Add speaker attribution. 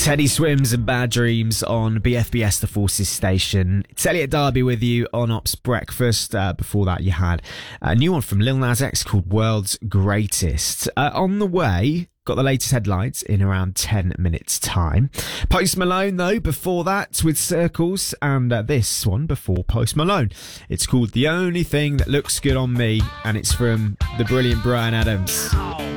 Speaker 1: Teddy Swims and Bad Dreams on BFBS The Forces station. It's Elliot Darby with you on Ops Breakfast. Before that, you had a new one from Lil Nas X called World's Greatest. On the way, got the latest headlines in around 10 minutes time. Post Malone, though, before that with Circles, and this one before Post Malone. It's called The Only Thing That Looks Good on Me, and it's from the brilliant Bryan Adams.